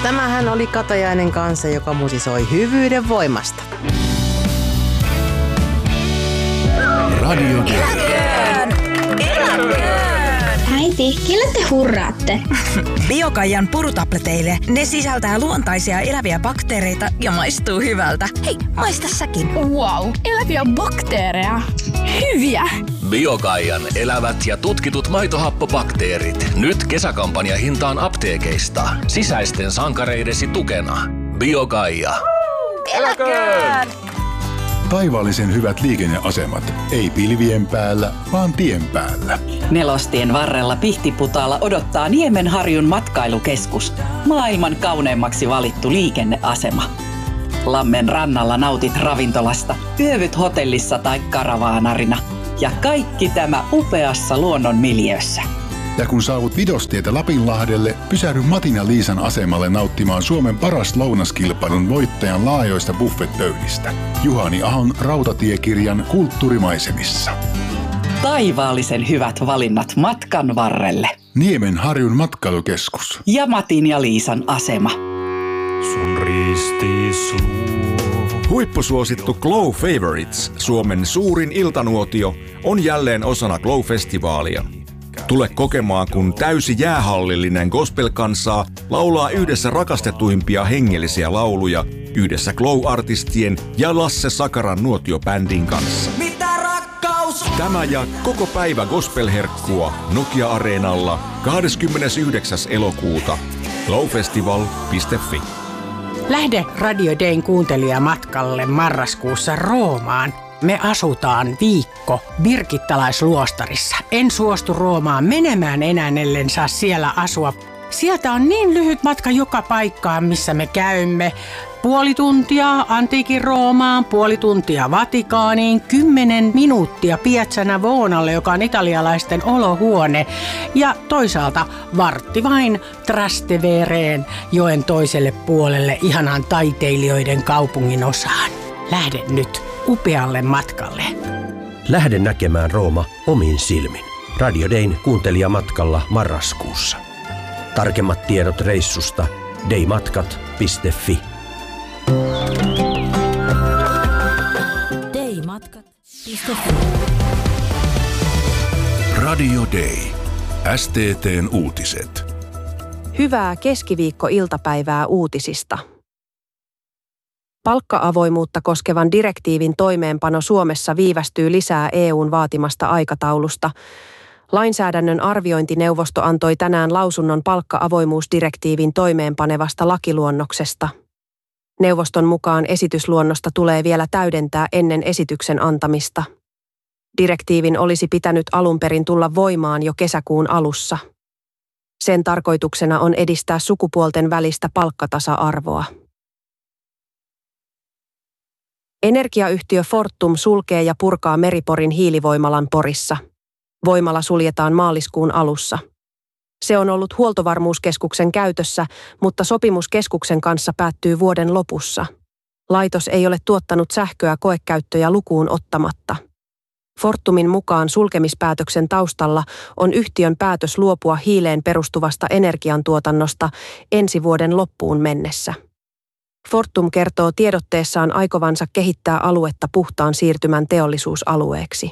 tämähän oli Katajainen kanssa, joka musisoi hyvyyden voimasta. Radio Äiti, kelle te hurraatte? Biokaijan purutableteille. Ne sisältää luontaisia eläviä bakteereita ja maistuu hyvältä. Hei, maista säkin. Wow, eläviä bakteereja. Hyviä! Biokaijan elävät ja tutkitut maitohappobakteerit. Nyt kesäkampanja hintaan apteekeista. Sisäisten sankareidesi tukena. Biokaija. Eläköön! Taivaallisen hyvät liikenneasemat. Ei pilvien päällä, vaan tien päällä. Nelostien varrella Pihtiputaalla odottaa Niemenharjun matkailukeskus. Maailman kauneimmaksi valittu liikenneasema. Lammen rannalla nautit ravintolasta, yövyt hotellissa tai karavaanarina. Ja kaikki tämä upeassa luonnonmiljöössä. Ja kun saavut Vidostietä Lapinlahdelle, pysähdy Matin ja Liisan asemalle nauttimaan Suomen paras lounaskilpailun voittajan laajoista buffetpöydistä. Juhani Ahon rautatiekirjan Kulttuurimaisemissa. Taivaallisen hyvät valinnat matkan varrelle. Niemenharjun matkailukeskus. Ja Matin ja Liisan asema. Sun ristis Huippusuosittu Glow Favorites, Suomen suurin iltanuotio, on jälleen osana Glow-festivaalia. Tule kokemaan, kun täysi jäähallillinen gospel-kansaa laulaa yhdessä rakastetuimpia hengellisiä lauluja yhdessä Glow-artistien ja Lasse Sakaran nuotiobändin kanssa. Mitä rakkaus? Tämä ja koko päivä gospel-herkkua Nokia-areenalla 29. elokuuta. glowfestival.fi. Lähde Radio Dayn kuuntelijamatkalle marraskuussa Roomaan. Me asutaan viikko Birgittalaisluostarissa. En suostu Roomaan menemään enää, ellen saa siellä asua. Sieltä on niin lyhyt matka joka paikkaan, missä me käymme. Puoli tuntia antiikin Roomaan, puoli tuntia Vatikaaniin, 10 minuuttia Piazza Navonalle, joka on italialaisten olohuone. Ja toisaalta vartti vain Trastevereen, joen toiselle puolelle, ihanan taiteilijoiden kaupungin osaan. Lähde nyt upealle matkalle. Lähde näkemään Rooma omin silmin. Radio Dayn kuuntelijamatkalla marraskuussa. Tarkemmat tiedot reissusta daymatkat.fi. Daymatkat.fi. Radio Day. STT:n uutiset. Hyvää keskiviikko-iltapäivää uutisista. Palkka-avoimuutta koskevan direktiivin toimeenpano Suomessa viivästyy lisää EU:n vaatimasta aikataulusta. Lainsäädännön arviointineuvosto antoi tänään lausunnon palkka-avoimuusdirektiivin toimeenpanevasta lakiluonnoksesta. Neuvoston mukaan esitysluonnosta tulee vielä täydentää ennen esityksen antamista. Direktiivin olisi pitänyt alun perin tulla voimaan jo kesäkuun alussa. Sen tarkoituksena on edistää sukupuolten välistä palkkatasa-arvoa. Energiayhtiö Fortum sulkee ja purkaa Meri-Porin hiilivoimalan Porissa. Voimala suljetaan maaliskuun alussa. Se on ollut Huoltovarmuuskeskuksen käytössä, mutta sopimus keskuksen kanssa päättyy vuoden lopussa. Laitos ei ole tuottanut sähköä koekäyttöjä lukuun ottamatta. Fortumin mukaan sulkemispäätöksen taustalla on yhtiön päätös luopua hiileen perustuvasta energiantuotannosta ensi vuoden loppuun mennessä. Fortum kertoo tiedotteessaan aikovansa kehittää aluetta puhtaan siirtymän teollisuusalueeksi.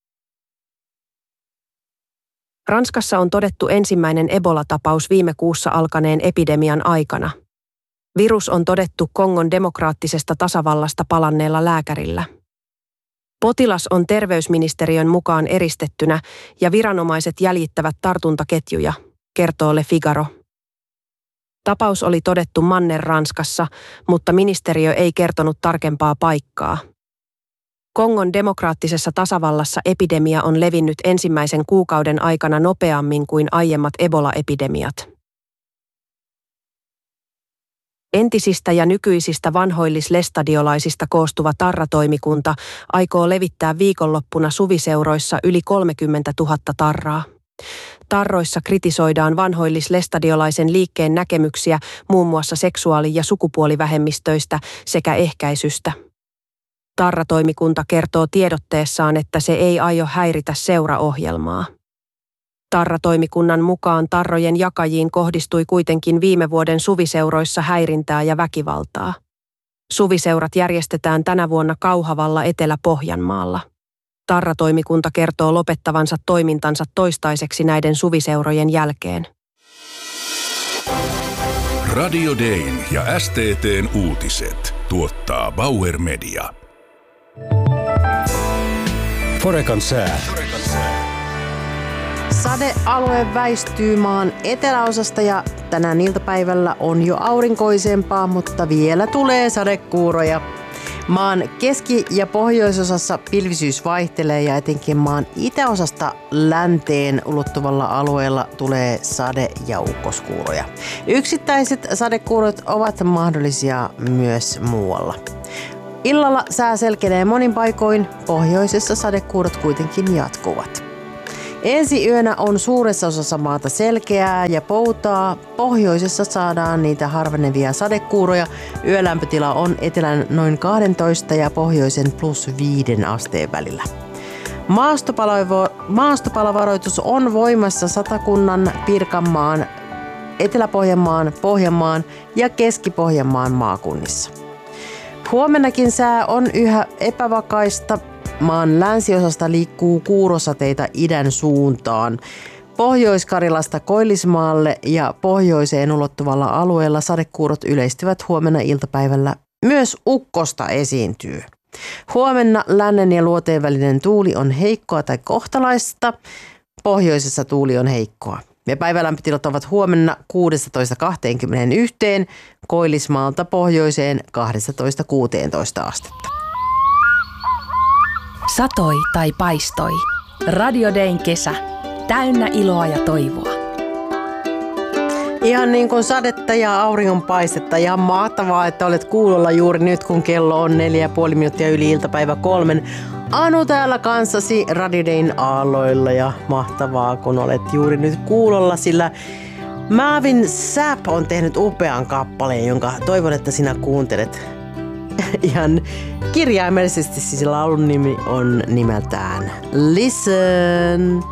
Ranskassa on todettu ensimmäinen Ebola-tapaus viime kuussa alkaneen epidemian aikana. Virus on todettu Kongon demokraattisesta tasavallasta palanneella lääkärillä. Potilas on terveysministeriön mukaan eristettynä ja viranomaiset jäljittävät tartuntaketjuja, kertoo Le Figaro. Tapaus oli todettu Manner-Ranskassa, mutta ministeriö ei kertonut tarkempaa paikkaa. Kongon demokraattisessa tasavallassa epidemia on levinnyt ensimmäisen kuukauden aikana nopeammin kuin aiemmat Ebola-epidemiat. Entisistä ja nykyisistä vanhoillislestadiolaisista koostuva tarratoimikunta aikoo levittää viikonloppuna suviseuroissa yli 30 000 tarraa. Tarroissa kritisoidaan vanhoillislestadiolaisen liikkeen näkemyksiä muun muassa seksuaali- ja sukupuolivähemmistöistä sekä ehkäisystä. Tarratoimikunta kertoo tiedotteessaan, että se ei aio häiritä seuraohjelmaa. Tarratoimikunnan mukaan tarrojen jakajiin kohdistui kuitenkin viime vuoden suviseuroissa häirintää ja väkivaltaa. Suviseurat järjestetään tänä vuonna Kauhavalla Etelä-Pohjanmaalla. Tarratoimikunta kertoo lopettavansa toimintansa toistaiseksi näiden suviseurojen jälkeen. Radio Dayn ja STT:n uutiset tuottaa Bauer Media. Forekan sää. Sadealue väistyy maan eteläosasta ja tänään iltapäivällä on jo aurinkoisempaa, mutta vielä tulee sadekuuroja. Maan keski- ja pohjoisosassa pilvisyys vaihtelee ja etenkin maan itäosasta länteen ulottuvalla alueella tulee sade- ja ukkoskuuroja. Yksittäiset sadekuurot ovat mahdollisia myös muualla. Illalla sää selkenee monin paikoin, pohjoisessa sadekuurot kuitenkin jatkuvat. Ensi yönä on suuressa osassa maata selkeää ja poutaa. Pohjoisessa saadaan niitä harvenevia sadekuuroja. Yölämpötila on etelän noin 12 ja pohjoisen +5 asteen välillä. Maastopalavavaroitus on voimassa Satakunnan, Pirkanmaan, Etelä-Pohjanmaan, Pohjanmaan ja Keski-Pohjanmaan maakunnissa. Huomennakin sää on yhä epävakaista. Maan länsiosasta liikkuu kuurosateita idän suuntaan. Pohjois-Karjalasta Koillismaalle ja pohjoiseen ulottuvalla alueella sadekuurot yleistyvät huomenna iltapäivällä. Myös ukkosta esiintyy. Huomenna lännen ja luoteen välinen tuuli on heikkoa tai kohtalaista. Pohjoisessa tuuli on heikkoa. Ja päivälämpötilat ovat huomenna 16-21, Koillismaalta pohjoiseen 12-16 astetta. Satoi tai paistoi. Radio Dayn kesä. Täynnä iloa ja toivoa. Ihan niin kuin sadetta ja auringonpaistetta. Ihan mahtavaa, että olet kuulolla juuri nyt, kun kello on 4,5 minuuttia yli iltapäivä 3. Anu täällä kanssasi Radio Dayn aalloilla ja mahtavaa, kun olet juuri nyt kuulolla, sillä Marvin Sapp on tehnyt upean kappaleen, jonka toivon, että sinä kuuntelet. Ihan kirjaimellisesti, siis laulun nimi on nimeltään Listen.